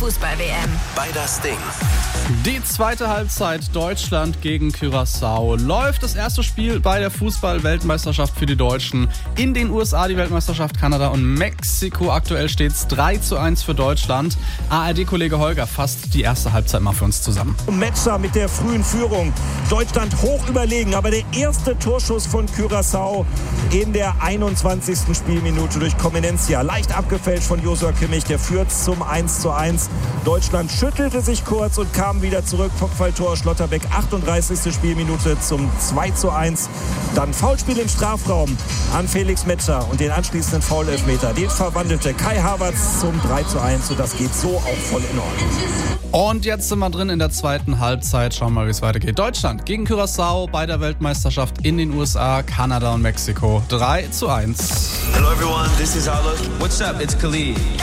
Fußball-WM. Bei das Ding. Die zweite Halbzeit Deutschland gegen Curaçao läuft. Das erste Spiel bei der Fußball-Weltmeisterschaft für die Deutschen. In den USA die Weltmeisterschaft, Kanada und Mexiko. Aktuell steht es 3:1 für Deutschland. ARD-Kollege Holger fasst die erste Halbzeit mal für uns zusammen. Metscher mit der frühen Führung. Deutschland hoch überlegen, aber der erste Torschuss von Curaçao in der 21. Spielminute durch Comenencia. Leicht abgefälscht von Joshua Kimmich, der führt zum 1:1. Deutschland schüttelte sich kurz und kam wieder zurück. Kopfballtor Schlotterbeck, 38. Spielminute zum 2:1. Dann Foulspiel im Strafraum an Felix Metscher und den anschließenden Foul-Elfmeter. Den verwandelte Kai Havertz zum 3:1 und das geht so auch voll in Ordnung. Und jetzt sind wir drin in der zweiten Halbzeit. Schauen wir mal, wie es weitergeht. Deutschland gegen Curaçao bei der Weltmeisterschaft in den USA, Kanada und Mexiko. 3:1. Hello everyone, this is Alok. What's up? It's Khalid.